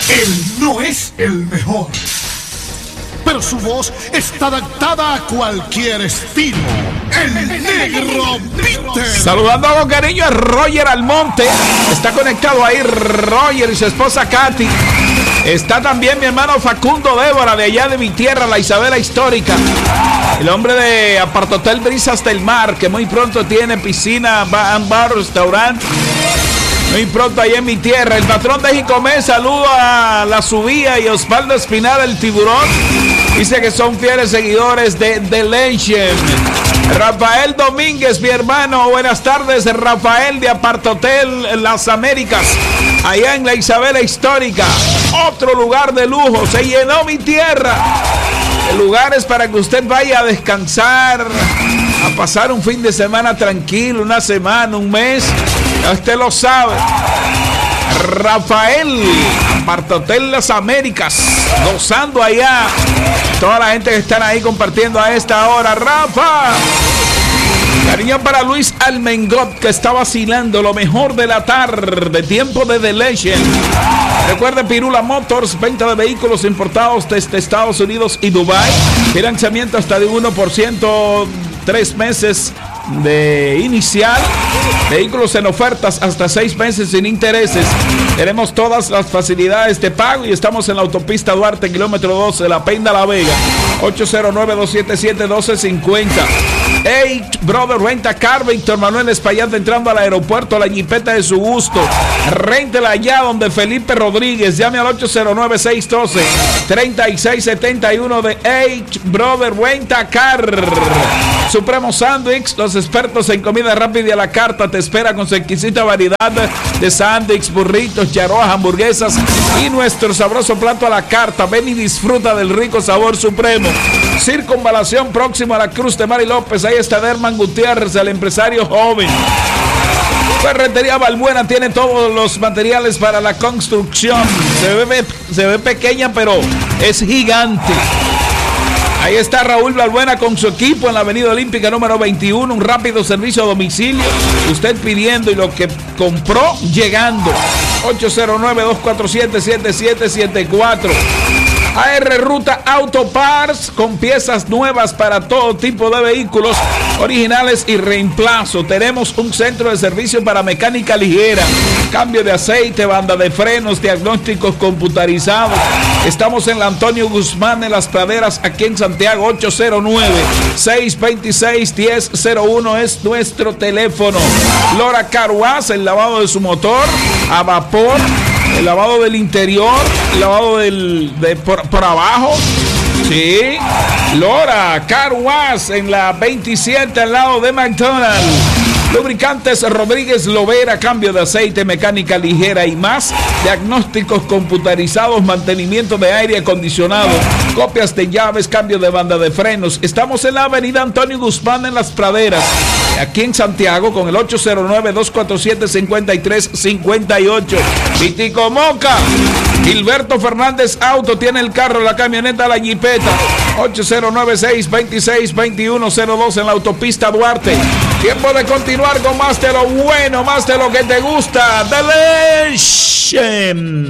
Él no es el mejor, pero su voz está adaptada a cualquier estilo. El Negro Peter. Saludando con cariño a Roger Almonte. Está conectado ahí Roger y su esposa Katy. Está también mi hermano Facundo Débora, de allá de mi tierra, la Isabela Histórica. El hombre de Apartotel Brisas del Mar, que muy pronto tiene piscina, bar, restaurante. Muy pronto ahí en mi tierra. El patrón de Jicomé, saludo a La Subía y Osvaldo Espinal, el Tiburón. Dice que son fieles seguidores de The Legend. Rafael Domínguez, mi hermano, buenas tardes. Rafael de Apartotel Las Américas, allá en la Isabela Histórica. Otro lugar de lujo, se llenó mi tierra. El lugar es para que usted vaya a descansar, a pasar un fin de semana tranquilo, una semana, un mes. Usted lo sabe. Rafael, Apartotel Las Américas, gozando allá. Toda la gente que están ahí compartiendo a esta hora. Rafa, cariño para Luis Almengot, que está vacilando lo mejor de la tarde, tiempo de The Legend. Recuerde, Pirula Motors, venta de vehículos importados desde Estados Unidos y Dubái. Financiamiento hasta de 1%, 3 meses de inicial. Vehículos en ofertas hasta 6 meses sin intereses. Tenemos todas las facilidades de pago y estamos en la autopista Duarte, kilómetro 12, La Peña La Vega. 809-277-1250. Hey, Brother Renta Car, Víctor Manuel Espaillat, entrando al aeropuerto, la jipeta de su gusto. Réntela allá donde Felipe Rodríguez. Llame al 809-612-3671 de H Brother Renta Car. Supremo Sándwich, los expertos en comida rápida y a la carta, te espera con su exquisita variedad de sándwiches, burritos, charroas, hamburguesas y nuestro sabroso plato a la carta. Ven y disfruta del rico sabor Supremo. Circunvalación próximo a la Cruz de Mari López. Ahí está Derman Gutiérrez, el empresario joven. Ferretería Balbuena tiene todos los materiales para la construcción. Se ve pequeña, pero es gigante. Ahí está Raúl Balbuena con su equipo en la Avenida Olímpica número 21. Un rápido servicio a domicilio. Usted pidiendo y lo que compró llegando. 809-247-7774. AR Ruta Auto Parts, con piezas nuevas para todo tipo de vehículos, originales y reemplazo. Tenemos un centro de servicio para mecánica ligera, cambio de aceite, banda de frenos, diagnósticos computarizados. Estamos en la Antonio Guzmán, en Las Praderas, aquí en Santiago. 809-626-1001 es nuestro teléfono. Lora Car Wash, el lavado de su motor a vapor, el lavado del interior, el lavado por abajo. Sí, Lora Car Wash en la 27 al lado de McDonald's. Lubricantes Rodríguez Lovera, cambio de aceite, mecánica ligera y más. Diagnósticos computarizados, mantenimiento de aire acondicionado, copias de llaves, cambio de banda de frenos. Estamos en la avenida Antonio Guzmán en Las Praderas, aquí en Santiago, con el 809-247-5358. Vitico Moca, Gilberto Fernández Auto, tiene el carro, la camioneta, la jipeta. 809-626-2102 en la autopista Duarte. Tiempo de continuar con más de lo bueno, más de lo que te gusta. The Legend.